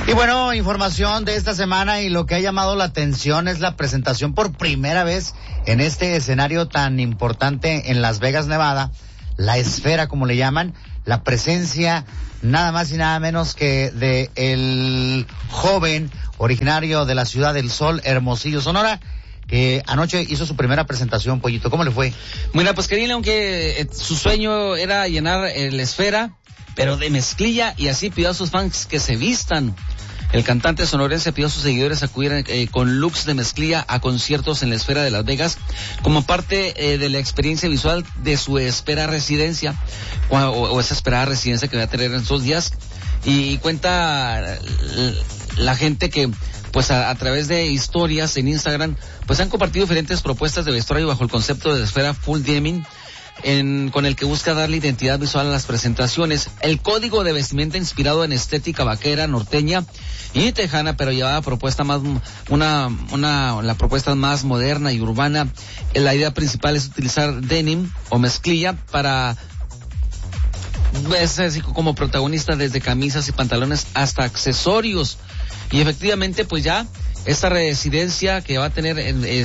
Y bueno, información de esta semana, y lo que ha llamado la atención es la presentación por primera vez en este escenario tan importante en Las Vegas, Nevada, la esfera como le llaman, la presencia nada más y nada menos que de el joven originario de la Ciudad del Sol, Hermosillo, Sonora, que anoche hizo su primera presentación. Pollito, ¿cómo le fue? Bueno, pues Karim León, que su sueño era llenar la esfera, pero de mezclilla, y así pidió a sus fans que se vistan. El cantante sonorense pidió a sus seguidores acudir con looks de mezclilla a conciertos en la esfera de Las Vegas como parte de la experiencia visual de su esperada residencia o esa esperada residencia que va a tener en estos días. Y cuenta la gente que pues a través de historias en Instagram pues han compartido diferentes propuestas de vestuario bajo el concepto de esfera full dimming, con el que busca darle identidad visual a las presentaciones. El código de vestimenta inspirado en estética vaquera, norteña y tejana, pero llevada a propuesta más la propuesta más moderna y urbana. La idea principal es utilizar denim o mezclilla para es así como protagonista, desde camisas y pantalones hasta accesorios. Y efectivamente pues ya esta residencia que va a tener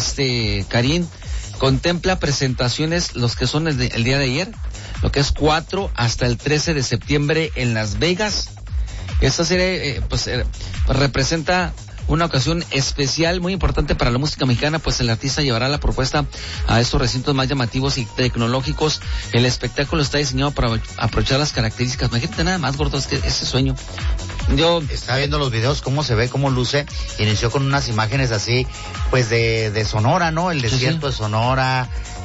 Karim contempla presentaciones, los que son el día de ayer, lo que es 4 hasta el 13 de septiembre en Las Vegas. Esta serie representa una ocasión especial muy importante para la música mexicana, pues el artista llevará la propuesta a estos recintos más llamativos y tecnológicos. El espectáculo está diseñado para aprovechar las características. Imagínate nada más, gordo, es que ese sueño. Yo estaba viendo los videos, cómo se ve, cómo luce. Inició con unas imágenes así, pues de Sonora, ¿no? El desierto de Sonora,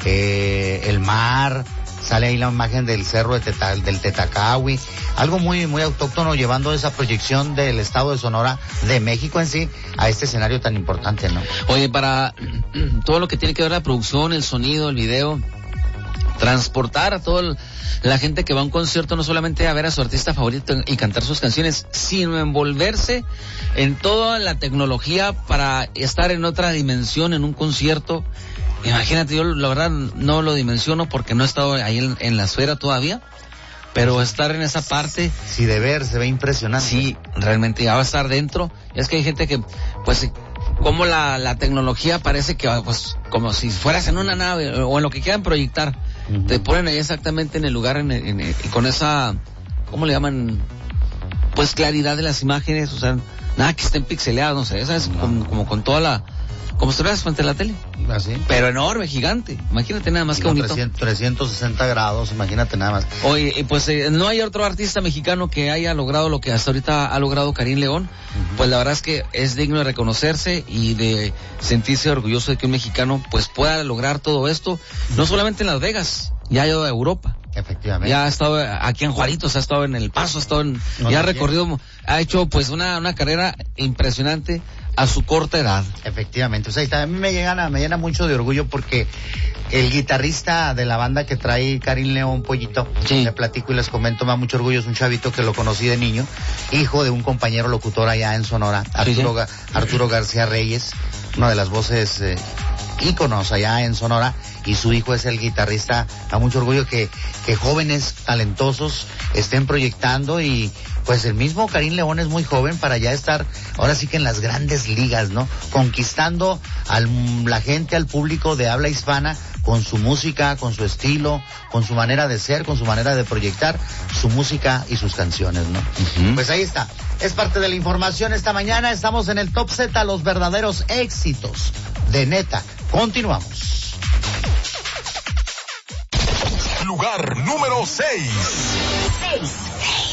el mar. Sale ahí la imagen del cerro del Tetacahui, algo muy muy autóctono, llevando esa proyección del estado de Sonora, de México en sí, a este escenario tan importante, ¿no? Oye, para todo lo que tiene que ver la producción, el sonido, el video, transportar a toda la gente que va a un concierto, no solamente a ver a su artista favorito y cantar sus canciones, sino envolverse en toda la tecnología para estar en otra dimensión en un concierto. Imagínate, yo la verdad no lo dimensiono porque no he estado ahí en la esfera todavía, pero estar en esa parte... Sí, de ver, se ve impresionante. Sí, realmente ya va a estar dentro. Es que hay gente que, pues, como la tecnología parece que, pues, como si fueras en una nave o en lo que quieran proyectar. Uh-huh. Te ponen ahí exactamente en el lugar y con esa, ¿cómo le llaman? Pues claridad de las imágenes, o sea, nada que estén pixeleadas, no sé, ¿sabes? No. Como con toda la... Como si estuvieras frente a la tele. ¿Así? Pero enorme, gigante. Imagínate nada más que bonito. 360 grados, imagínate nada más. Oye, pues no hay otro artista mexicano que haya logrado lo que hasta ahorita ha logrado Karim León. Uh-huh. Pues la verdad es que es digno de reconocerse y de sentirse orgulloso de que un mexicano pues pueda lograr todo esto. No solamente en Las Vegas, ya ha ido a Europa. Efectivamente. Ya ha estado aquí en Juaritos, ha estado en El Paso, ha estado ya ha recorrido, ha hecho pues una carrera impresionante a su corta edad. Efectivamente, o sea, y también me llena mucho de orgullo porque el guitarrista de la banda que trae Karim León, Pollito, sí, le platico y les comento, me da mucho orgullo, es un chavito que lo conocí de niño, hijo de un compañero locutor allá en Sonora, Arturo García Reyes, una de las voces íconos allá en Sonora, y su hijo es el guitarrista. Da mucho orgullo que jóvenes talentosos estén proyectando, y pues el mismo Karim León es muy joven para ya estar ahora sí que en las grandes ligas, ¿no? Conquistando la gente, al público de habla hispana con su música, con su estilo, con su manera de ser, con su manera de proyectar su música y sus canciones, ¿no? Uh-huh. Pues ahí está. Es parte de la información esta mañana. Estamos en el Top Z, los verdaderos éxitos de Neta. Continuamos. Lugar número 6.